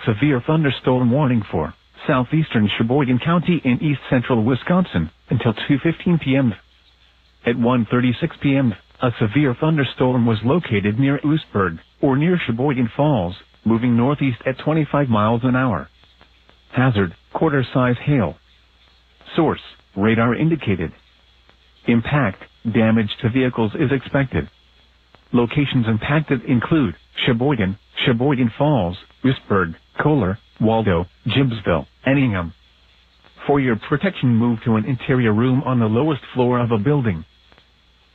severe thunderstorm warning for southeastern Sheboygan County in east-central Wisconsin until 2:15 p.m. At 1:36 p.m., a severe thunderstorm was located near Oostburg, or near Sheboygan Falls, moving northeast at 25 miles an hour. Hazard, quarter-size hail. Source, radar indicated. Impact, damage to vehicles is expected. Locations impacted include Sheboygan, Sheboygan Falls, Oostburg, Kohler, Waldo, Gibbsville, and Ingham. For your protection, move to an interior room on the lowest floor of a building.